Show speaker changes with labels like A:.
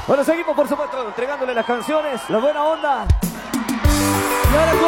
A: Bueno, seguimos por supuesto entregándole las canciones, la buena onda. Y ahora